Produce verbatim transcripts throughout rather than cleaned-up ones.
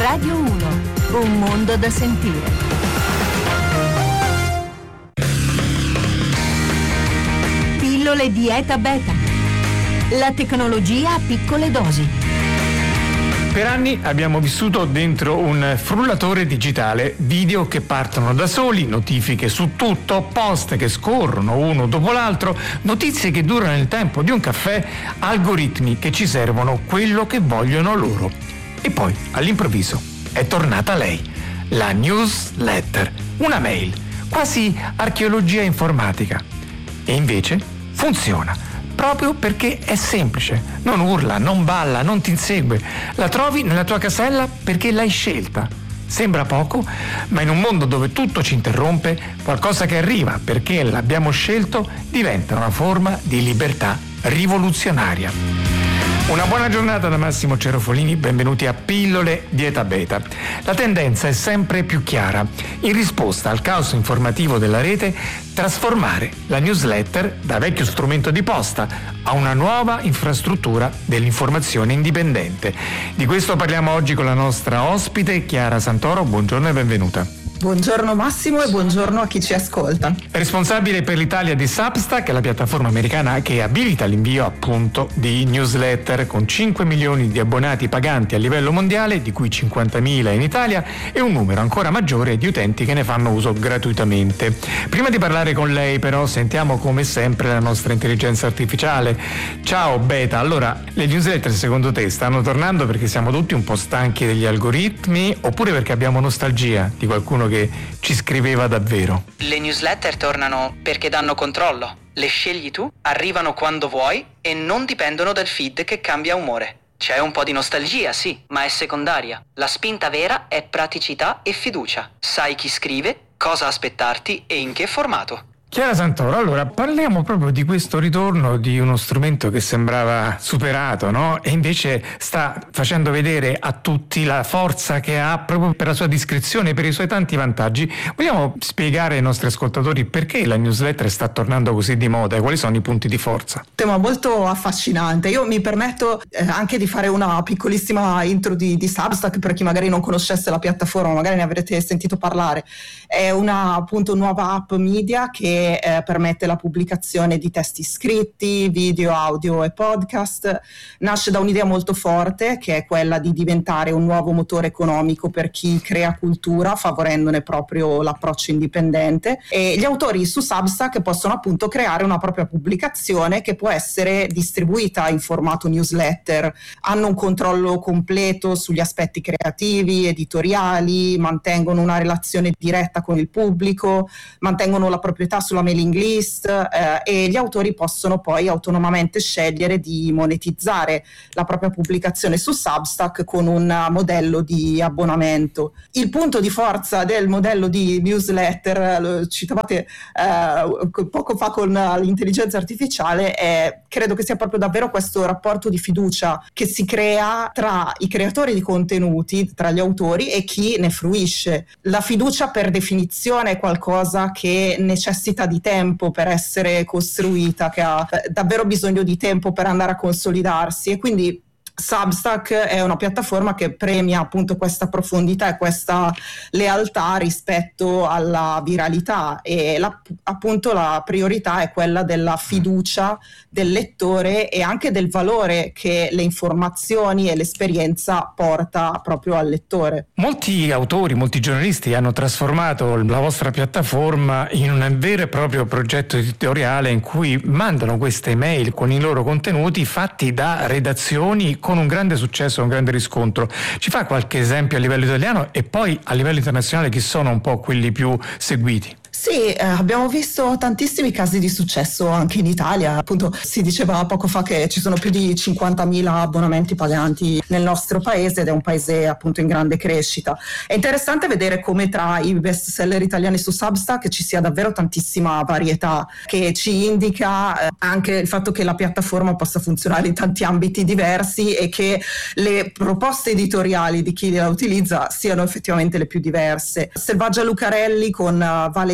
Radio uno, un mondo da sentire. Pillole Dieta Beta. La tecnologia a piccole dosi. Per anni abbiamo vissuto dentro un frullatore digitale, video che partono da soli, notifiche su tutto, post che scorrono uno dopo l'altro, notizie che durano il tempo di un caffè, algoritmi che ci servono quello che vogliono loro. E poi, all'improvviso, è tornata lei, la newsletter, una mail, quasi archeologia informatica. E invece funziona. Proprio perché è semplice, non urla, non balla, non ti insegue, la trovi nella tua casella perché l'hai scelta. Sembra poco, ma in un mondo dove tutto ci interrompe, qualcosa che arriva perché l'abbiamo scelto diventa una forma di libertà rivoluzionaria. Una buona giornata da Massimo Cerofolini, benvenuti a Pillole Dieta Beta. La tendenza è sempre più chiara. In risposta al caos informativo della rete, trasformare la newsletter da vecchio strumento di posta a una nuova infrastruttura dell'informazione indipendente. Di questo parliamo oggi con la nostra ospite Chiara Santoro. Buongiorno e benvenuta. Buongiorno Massimo e buongiorno a chi ci ascolta. Responsabile per l'Italia di Substack, la piattaforma americana che abilita l'invio appunto di newsletter con cinque milioni di abbonati paganti a livello mondiale, di cui cinquantamila in Italia, e un numero ancora maggiore di utenti che ne fanno uso gratuitamente. Prima di parlare con lei però sentiamo come sempre la nostra intelligenza artificiale. Ciao Beta, allora le newsletter secondo te stanno tornando perché siamo tutti un po' stanchi degli algoritmi oppure perché abbiamo nostalgia di qualcuno che ci scriveva davvero? Le newsletter tornano perché danno controllo. Le scegli tu, arrivano quando vuoi e non dipendono dal feed che cambia umore. C'è un po' di nostalgia, sì, ma è secondaria. La spinta vera è praticità e fiducia. Sai chi scrive, cosa aspettarti e in che formato. Chiara Santoro, allora parliamo proprio di questo ritorno di uno strumento che sembrava superato, no? E invece sta facendo vedere a tutti la forza che ha proprio per la sua discrezione, per i suoi tanti vantaggi. Vogliamo spiegare ai nostri ascoltatori perché la newsletter sta tornando così di moda e quali sono i punti di forza? Tema molto affascinante. Io mi permetto eh, anche di fare una piccolissima intro di, di Substack per chi magari non conoscesse la piattaforma, magari ne avrete sentito parlare. È una appunto nuova app media che Eh, permette la pubblicazione di testi scritti, video, audio e podcast. Nasce da un'idea molto forte che è quella di diventare un nuovo motore economico per chi crea cultura, favorendone proprio l'approccio indipendente, e gli autori su Substack possono appunto creare una propria pubblicazione che può essere distribuita in formato newsletter. Hanno un controllo completo sugli aspetti creativi, editoriali, mantengono una relazione diretta con il pubblico, mantengono la proprietà sulla mailing list eh, e gli autori possono poi autonomamente scegliere di monetizzare la propria pubblicazione su Substack con un modello di abbonamento. Il punto di forza del modello di newsletter, lo citavate eh, poco fa con l'intelligenza artificiale, è, credo che sia proprio davvero questo rapporto di fiducia che si crea tra i creatori di contenuti, tra gli autori e chi ne fruisce. La fiducia per definizione è qualcosa che necessita di tempo per essere costruita, che ha davvero bisogno di tempo per andare a consolidarsi, e quindi Substack è una piattaforma che premia appunto questa profondità e questa lealtà rispetto alla viralità, e la, appunto la priorità è quella della fiducia del lettore e anche del valore che le informazioni e l'esperienza porta proprio al lettore. Molti autori, molti giornalisti hanno trasformato la vostra piattaforma in un vero e proprio progetto editoriale in cui mandano queste mail con i loro contenuti fatti da redazioni con un grande successo, un grande riscontro. Ci fa qualche esempio a livello italiano e poi a livello internazionale chi sono un po' quelli più seguiti? Sì, eh, abbiamo visto tantissimi casi di successo anche in Italia. Appunto si diceva poco fa che ci sono più di cinquantamila abbonamenti paganti nel nostro paese ed è un paese appunto in grande crescita. È interessante vedere come tra i best seller italiani su Substack ci sia davvero tantissima varietà, che ci indica eh, anche il fatto che la piattaforma possa funzionare in tanti ambiti diversi e che le proposte editoriali di chi la utilizza siano effettivamente le più diverse. Selvaggia Lucarelli con uh, Vale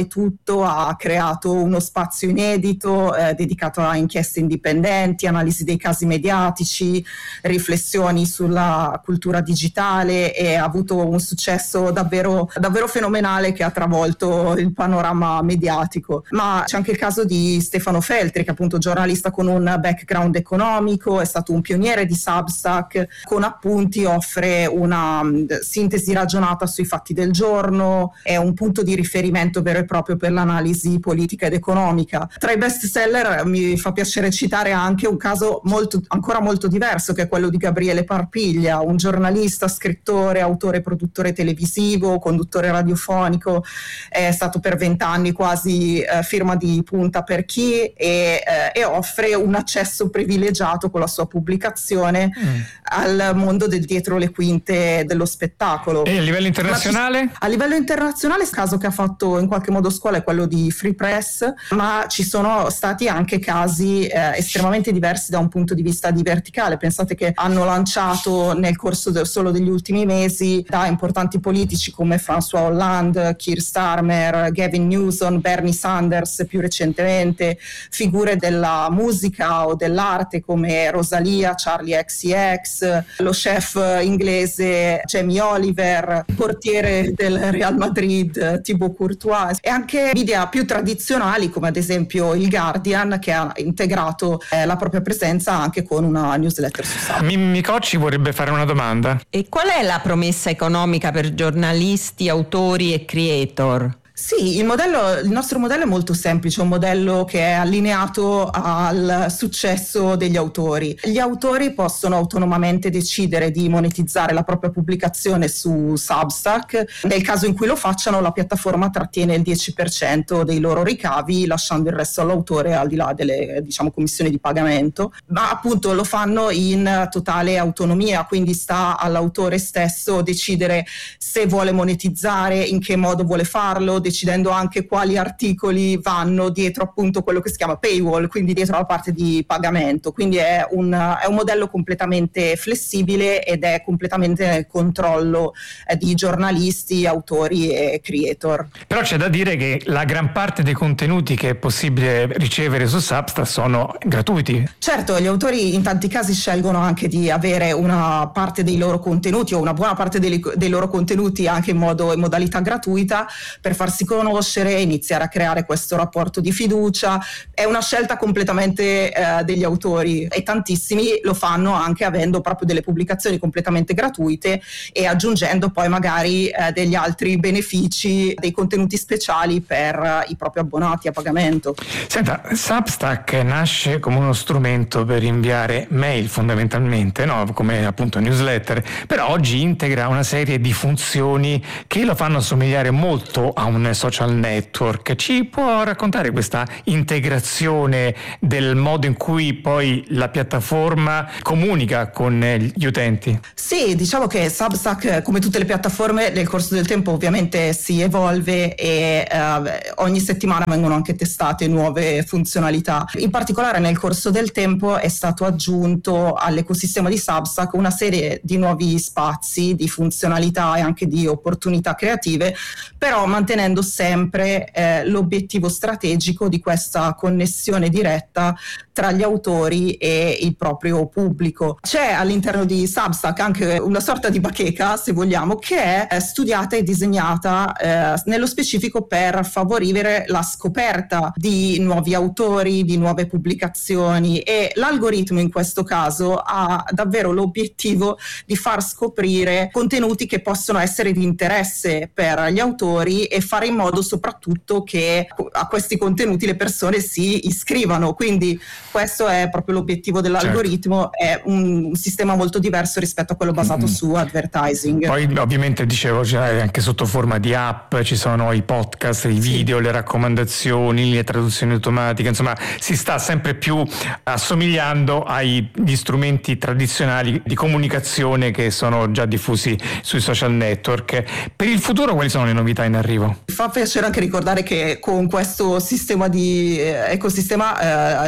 vale tutto, ha creato uno spazio inedito eh, dedicato a inchieste indipendenti, analisi dei casi mediatici, riflessioni sulla cultura digitale, e ha avuto un successo davvero, davvero fenomenale che ha travolto il panorama mediatico. Ma c'è anche il caso di Stefano Feltri, che è appunto giornalista con un background economico, è stato un pioniere di Substack, con appunti offre una sintesi ragionata sui fatti del giorno, è un punto di riferimento vero e proprio per l'analisi politica ed economica. Tra i best seller mi fa piacere citare anche un caso molto, ancora molto diverso, che è quello di Gabriele Parpiglia, un giornalista, scrittore, autore, produttore televisivo, conduttore radiofonico, è stato per vent'anni quasi eh, firma di punta per chi, e, eh, e offre un accesso privilegiato con la sua pubblicazione mm. al mondo del dietro le quinte dello spettacolo. E a livello internazionale? Ci, a livello internazionale il caso che ha fatto in qualche modo scuola è quello di Free Press, ma ci sono stati anche casi eh, estremamente diversi da un punto di vista di verticale. Pensate che hanno lanciato nel corso del, solo degli ultimi mesi da importanti politici come François Hollande, Keir Starmer, Gavin Newsom, Bernie Sanders più recentemente, figure della musica o dell'arte come Rosalia, Charlie X C X, lo chef inglese Jamie Oliver, portiere del Real Madrid Thibaut Courtois, e anche media più tradizionali come ad esempio il Guardian, che ha integrato eh, la propria presenza anche con una newsletter su Substack. Mimmi Cocci vorrebbe fare una domanda. E qual è la promessa economica per giornalisti, autori e creator? Sì, il modello, il nostro modello è molto semplice, un modello che è allineato al successo degli autori. Gli autori possono autonomamente decidere di monetizzare la propria pubblicazione su Substack. Nel caso in cui lo facciano, la piattaforma trattiene il dieci per cento dei loro ricavi, lasciando il resto all'autore al di là delle, diciamo, commissioni di pagamento. Ma appunto lo fanno in totale autonomia, quindi sta all'autore stesso decidere se vuole monetizzare, in che modo vuole farlo, decidendo anche quali articoli vanno dietro appunto quello che si chiama paywall, quindi dietro la parte di pagamento. Quindi è un, è un modello completamente flessibile ed è completamente nel controllo eh, di giornalisti, autori e creator. Però c'è da dire che la gran parte dei contenuti che è possibile ricevere su Substack sono gratuiti. Certo, gli autori in tanti casi scelgono anche di avere una parte dei loro contenuti o una buona parte dei, dei loro contenuti anche in modo in modalità gratuita per farsi conoscere, iniziare a creare questo rapporto di fiducia. È una scelta completamente eh, degli autori, e tantissimi lo fanno anche avendo proprio delle pubblicazioni completamente gratuite e aggiungendo poi magari eh, degli altri benefici, dei contenuti speciali per eh, i propri abbonati a pagamento. Senta, Substack nasce come uno strumento per inviare mail fondamentalmente, no? Come appunto newsletter, però oggi integra una serie di funzioni che lo fanno assomigliare molto a un social network. Ci può raccontare questa integrazione del modo in cui poi la piattaforma comunica con gli utenti? Sì, diciamo che Substack, come tutte le piattaforme, nel corso del tempo ovviamente si evolve e eh, ogni settimana vengono anche testate nuove funzionalità. In particolare nel corso del tempo è stato aggiunto all'ecosistema di Substack una serie di nuovi spazi di funzionalità e anche di opportunità creative, però mantenendo sempre eh, l'obiettivo strategico di questa connessione diretta tra gli autori e il proprio pubblico. C'è all'interno di Substack anche una sorta di bacheca, se vogliamo, che è studiata e disegnata eh, nello specifico per favorire la scoperta di nuovi autori, di nuove pubblicazioni, e l'algoritmo in questo caso ha davvero l'obiettivo di far scoprire contenuti che possono essere di interesse per gli autori e fare in modo soprattutto che a questi contenuti le persone si iscrivano. Quindi questo è proprio l'obiettivo dell'algoritmo. Certo. È un, un sistema molto diverso rispetto a quello basato mm. su advertising. Poi ovviamente dicevo cioè, anche sotto forma di app ci sono i podcast, i video, sì. le raccomandazioni, le traduzioni automatiche, insomma si sta sempre più assomigliando agli strumenti tradizionali di comunicazione che sono già diffusi sui social network. Per il futuro quali sono le novità in arrivo? Fa piacere anche ricordare che con questo sistema di eh, ecosistema eh, le persone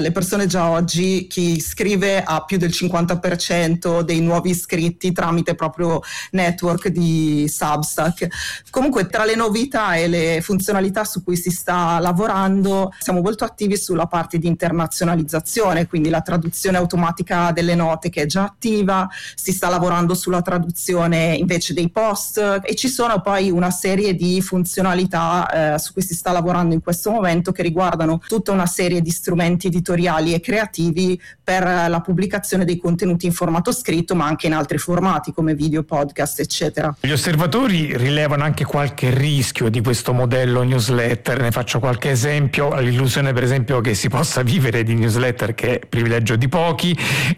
già oggi chi scrive ha più del cinquanta per cento dei nuovi iscritti tramite proprio network di Substack. Comunque, tra le novità e le funzionalità su cui si sta lavorando, siamo molto attivi sulla parte di internazionalizzazione, quindi la traduzione automatica delle note che è già attiva, si sta lavorando sulla traduzione invece dei post, e ci sono poi una serie di funzionalità eh, su cui si sta lavorando in questo momento, che riguardano tutta una serie di strumenti editoriali e creativi per la pubblicazione dei contenuti in formato scritto, ma anche in altri formati come video, podcast, eccetera. Gli osservatori rilevano anche qualche rischio di questo modello newsletter. Ne faccio qualche esempio: l'illusione per esempio che si possa vivere di newsletter, che è privilegio di pochi,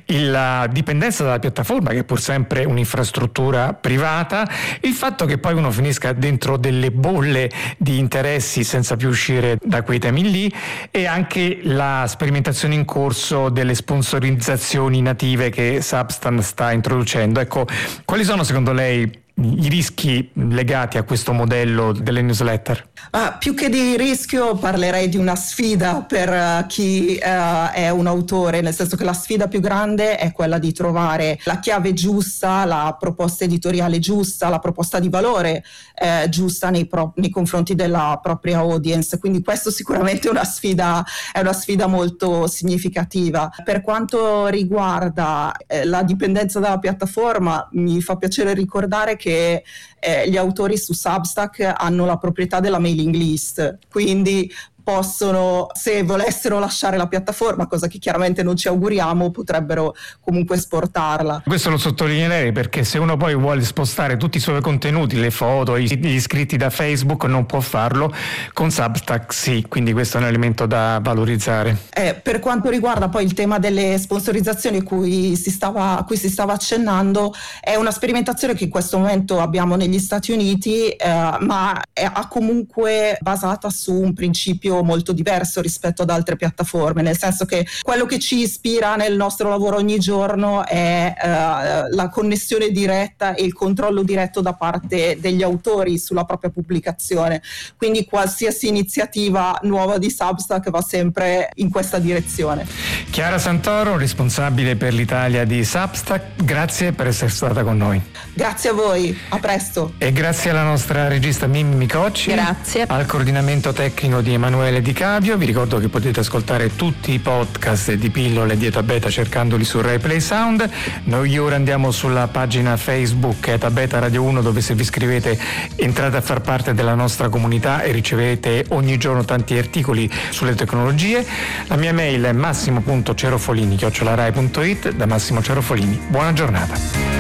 la dipendenza dalla piattaforma, che è pur sempre un'infrastruttura privata, il fatto che poi uno finisca dentro delle bolle di interessi senza più uscire da quei temi lì, e anche la sperimentazione in corso delle sponsorizzazioni native che Substack sta introducendo. Ecco, quali sono secondo lei i rischi legati a questo modello delle newsletter? Ah, più che di rischio parlerei di una sfida per uh, chi uh, è un autore, nel senso che la sfida più grande è quella di trovare la chiave giusta, la proposta editoriale giusta, la proposta di valore eh, giusta nei, pro- nei confronti della propria audience. Quindi questo sicuramente è una sfida, è una sfida molto significativa. Per quanto riguarda eh, la dipendenza dalla piattaforma, mi fa piacere ricordare che eh, gli autori su Substack hanno la proprietà della mailing list, quindi possono, se volessero lasciare la piattaforma, cosa che chiaramente non ci auguriamo, potrebbero comunque esportarla. Questo lo sottolineerei, perché se uno poi vuole spostare tutti i suoi contenuti, le foto, gli iscritti da Facebook, non può farlo. Con Substack sì, quindi questo è un elemento da valorizzare. Eh, per quanto riguarda poi il tema delle sponsorizzazioni a cui si stava, a cui si stava accennando, è una sperimentazione che in questo momento abbiamo negli Stati Uniti, eh, ma è comunque basata su un principio molto diverso rispetto ad altre piattaforme, nel senso che quello che ci ispira nel nostro lavoro ogni giorno è uh, la connessione diretta e il controllo diretto da parte degli autori sulla propria pubblicazione, quindi qualsiasi iniziativa nuova di Substack va sempre in questa direzione. Chiara Santoro, responsabile per l'Italia di Substack, grazie per essere stata con noi. Grazie a voi, a presto. E grazie alla nostra regista Mimmi Micocci, grazie, al coordinamento tecnico di Emanuele Di Cavio. Vi ricordo che potete ascoltare tutti i podcast di Pillole di Eta Beta cercandoli su Rai Play Sound. Noi ora andiamo sulla pagina Facebook Eta Beta Radio uno, dove se vi iscrivete entrate a far parte della nostra comunità e ricevete ogni giorno tanti articoli sulle tecnologie. La mia mail è massimo punto cerofolini chiocciola rai punto it. Da Massimo Cerofolini, buona giornata.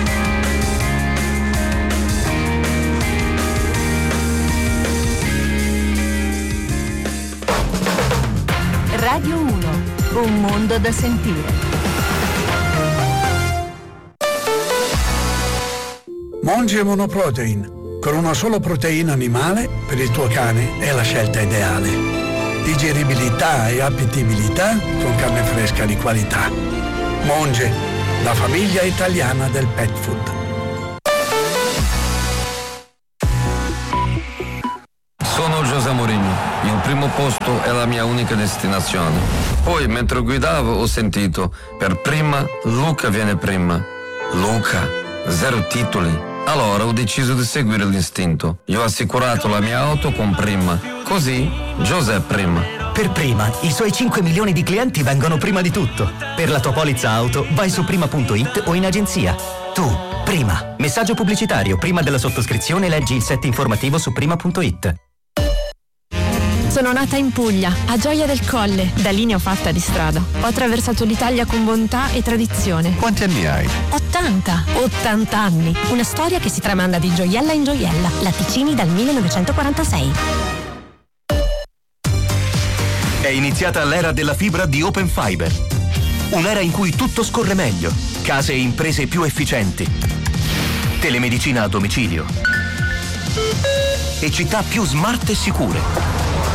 Radio uno, un mondo da sentire. Monge Monoprotein, con una sola proteina animale per il tuo cane è la scelta ideale. Digeribilità e appetibilità con carne fresca di qualità. Monge, la famiglia italiana del pet food. Sono José Mourinho, il primo posto è la mia unica destinazione. Poi mentre guidavo ho sentito, per prima Luca viene prima. Luca, zero titoli. Allora ho deciso di seguire l'istinto. Io ho assicurato la mia auto con Prima. Così José prima. Per Prima, i suoi cinque milioni di clienti vengono prima di tutto. Per la tua polizza auto vai su prima punto it o in agenzia. Tu, Prima. Messaggio pubblicitario. Prima della sottoscrizione leggi il set informativo su prima punto it. Sono nata in Puglia, a Gioia del Colle. Da lì ne ho fatta di strada. Ho attraversato l'Italia con bontà e tradizione. Quanti anni hai? ottanta. ottanta anni. Una storia che si tramanda di gioiella in gioiella. Latticini dal millenovecentoquarantasei. È iniziata l'era della fibra di Open Fiber. Un'era in cui tutto scorre meglio. Case e imprese più efficienti. Telemedicina a domicilio. E città più smart e sicure.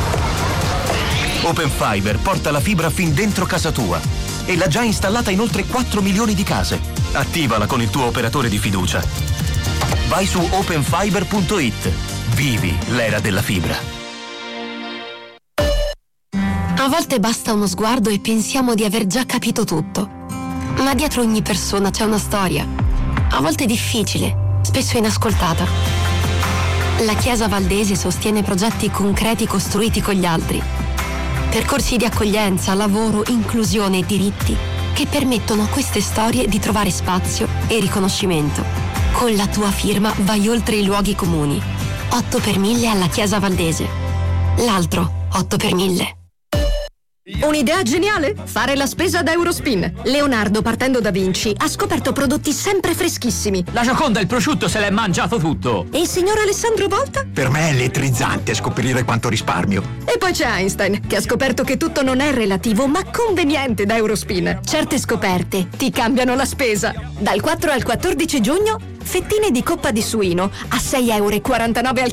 Open Fiber porta la fibra fin dentro casa tua e l'ha già installata in oltre quattro milioni di case. Attivala con il tuo operatore di fiducia. Vai su open fiber punto it. Vivi l'era della fibra. A volte basta uno sguardo e pensiamo di aver già capito tutto. Ma dietro ogni persona c'è una storia. A volte difficile, spesso inascoltata. La Chiesa Valdese sostiene progetti concreti costruiti con gli altri. Percorsi di accoglienza, lavoro, inclusione e diritti che permettono a queste storie di trovare spazio e riconoscimento. Con la tua firma vai oltre i luoghi comuni. otto per mille alla Chiesa Valdese. L'altro otto per mille. Un'idea geniale? Fare la spesa ad Eurospin. Leonardo, partendo da Vinci, ha scoperto prodotti sempre freschissimi. La Gioconda, il prosciutto, se l'è mangiato tutto. E il signor Alessandro Volta? Per me è elettrizzante scoprire quanto risparmio. E poi c'è Einstein, che ha scoperto che tutto non è relativo, ma conveniente da Eurospin. Certe scoperte ti cambiano la spesa. Dal quattro al quattordici giugno, fettine di coppa di suino a sei euro e quarantanove al